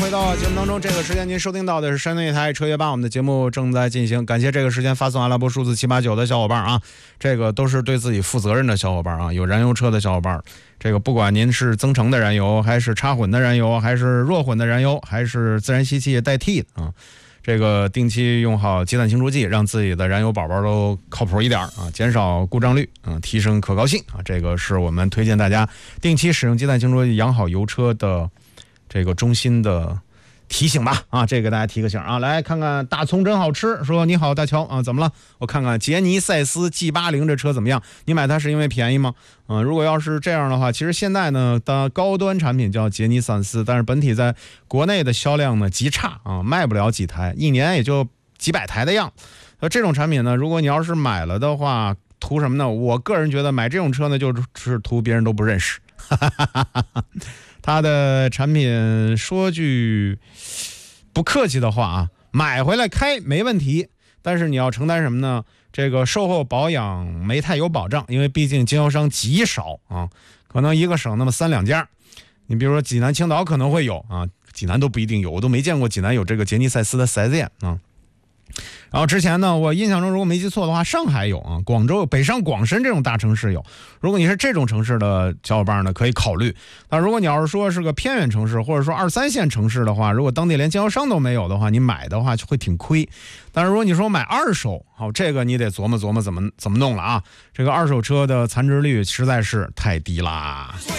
回到节目当中，这个时间您收听到的是山东一台车约吧，我们的节目正在进行。感谢这个时间发送阿拉伯数字789的小伙伴啊，这个都是对自己负责任的小伙伴啊，有燃油车的小伙伴。这个不管您是增程的燃油，还是插混的燃油，还是弱混的燃油，还是自然吸气代替啊，这个定期用好鸡蛋清除剂，让自己的燃油宝宝都靠谱一点啊，减少故障率啊，提升可靠性啊，这个是我们推荐大家定期使用鸡蛋清除剂养好油车的这个中心的提醒吧啊，这个给大家提个醒啊。来看看大葱真好吃，说你好大乔啊，怎么了？我看看杰尼赛斯 G80 这车怎么样？你买它是因为便宜吗？如果要是这样的话，其实现在呢的高端产品叫杰尼赛斯，但是本体在国内的销量呢极差啊，卖不了几台，一年也就几百台的样。这种产品呢，如果你要是买了的话，图什么呢？我个人觉得买这种车呢，就是图别人都不认识。它的产品说句不客气的话啊，买回来开没问题，但是你要承担什么呢？这个售后保养没太有保障，因为毕竟经销商极少啊，可能一个省那么3-2家。你比如说济南、青岛可能会有啊，济南都不一定有，我都没见过济南有这个杰尼赛斯的4S店啊。然后之前呢，我印象中如果没记错的话，上海有啊，广州有，北上广深这种大城市有。如果你是这种城市的小伙伴呢，可以考虑。那如果你要是说是个偏远城市，或者说2、3线城市的话，如果当地连经销商都没有的话，你买的话就会挺亏。但是如果你说买二手，好，这个你得琢磨琢磨怎么弄了啊。这个二手车的残值率实在是太低啦。